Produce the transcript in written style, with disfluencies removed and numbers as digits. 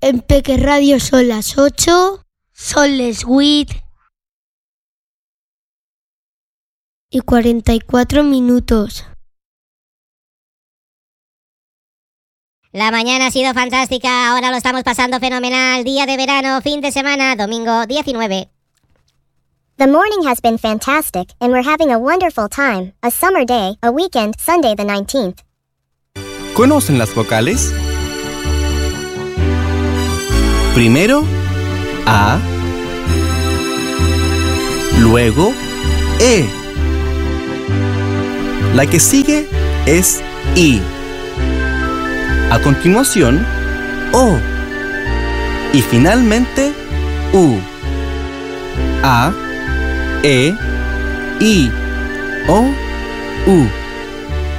En Peque Radio son las 8, son les 8 y 44 minutos. La mañana ha sido fantástica, ahora lo estamos pasando fenomenal. Día de verano, fin de semana, domingo 19. The morning has been fantastic, and we're having a wonderful time. A summer day, a weekend, Sunday the 19th. ¿Conocen las vocales? Primero, A. Luego, E. La que sigue es I. A continuación, O. Y finalmente, U. A, E, I, O, U.